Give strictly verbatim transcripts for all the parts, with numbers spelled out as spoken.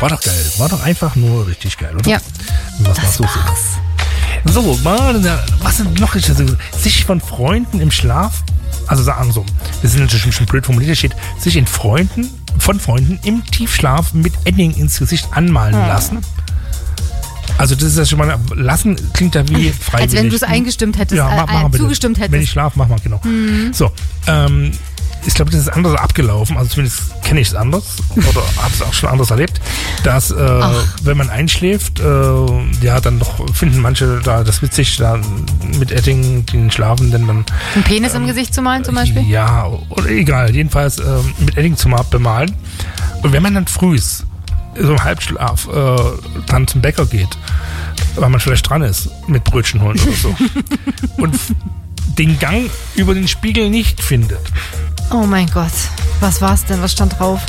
War doch geil. War doch einfach nur richtig geil, oder? Ja. Was Das so war's. So, mal, was sind noch? Sich von Freunden im Schlaf, also sagen so, das ist natürlich ein bisschen blöd formuliert, steht, sich in Freunden, von Freunden im Tiefschlaf mit Edding ins Gesicht anmalen Ja. lassen. Also das ist ja schon mal, lassen klingt ja wie freiwillig. Als wenn du es eingestimmt hättest, ja, mach, mach äh, bitte. zugestimmt hättest. Wenn ich schlafe, mach mal, genau. Mhm. So, ähm, ich glaube, das ist anders abgelaufen, also zumindest kenne ich es anders oder habe es auch schon anders erlebt, dass äh, wenn man einschläft, äh, ja, dann doch finden manche da das witzig, da mit Edding den Schlafenden dann Einen Penis ähm, im Gesicht zu malen zum Beispiel? Ja, oder egal, jedenfalls äh, mit Edding zu mal bemalen. Und wenn man dann frühs so im Halbschlaf äh, dann zum Bäcker geht, weil man vielleicht dran ist mit Brötchen holen oder so und f- den Gang über den Spiegel nicht findet. Oh mein Gott, was war's denn? Was stand drauf?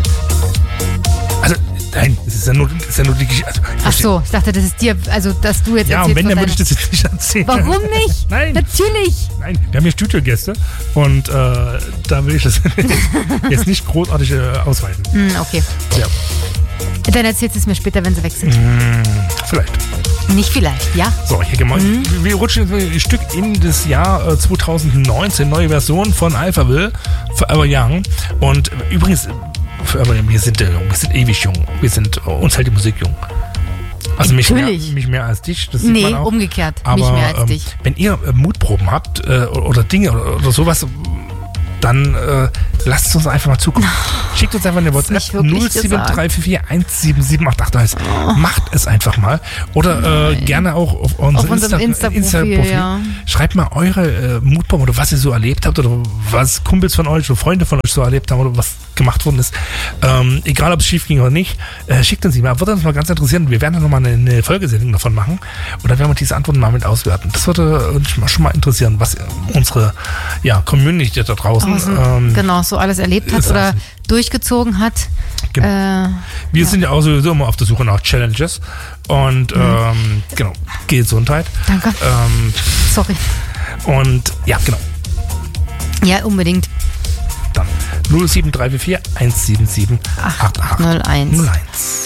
Also, nein, es ist ja nur, es ist ja nur die Geschichte. Also, Ach so, ich dachte, das ist dir, also dass du jetzt ja, erzählst. und wenn, von dann würde ich deiner- das jetzt nicht erzählen. Warum nicht? Nein. Natürlich. Nein, wir haben hier Studiogäste und äh, da will ich das jetzt nicht großartig äh, ausweiten. Hm, okay. Ja, Dann erzählst du es mir später, wenn sie weg sind. vielleicht. Nicht vielleicht, ja? So, hier gemein. Mhm. Wir rutschen jetzt ein Stück in das Jahr äh, zwanzig neunzehn, neue Version von Alphaville, Forever Young. Und äh, übrigens, Forever Young, wir sind äh, jung, wir sind ewig jung. Wir sind, äh, uns hält die Musik jung. Also mich mehr, Natürlich. mich mehr als dich, das sieht Nee, man auch. umgekehrt. Aber Mich mehr als ähm, dich. wenn ihr äh, Mutproben habt äh, oder Dinge oder, oder sowas, dann äh, lasst es uns einfach mal zukommen. Schickt uns einfach eine WhatsApp nicht wirklich null sieben drei vier vier eins sieben sieben acht acht eins. Macht es einfach mal. Oder äh, gerne auch auf, unser Auf unserem Insta- Insta-Profil, Insta-Profil. ja. Schreibt mal eure äh, Mutproben oder was ihr so erlebt habt oder was Kumpels von euch oder Freunde von euch so erlebt haben oder was gemacht worden ist. Ähm, egal, ob es schief ging oder nicht, äh, schickt uns die mal. Würde uns mal ganz interessieren. Wir werden dann nochmal eine, eine Folgesendung davon machen. Und dann werden wir diese Antworten mal mit auswerten. Das würde uns mal- schon mal interessieren, was unsere ja, Community da draußen Außen, ähm, genau, so alles erlebt hat ist oder also- durchgezogen hat. Genau. Äh, Wir ja. sind ja auch sowieso immer auf der Suche nach Challenges. Und ähm, genau, Gesundheit. Danke. Ähm, Sorry. und ja, genau. Ja, unbedingt. Dann null sieben drei vier vier eins sieben sieben acht acht null eins. null eins.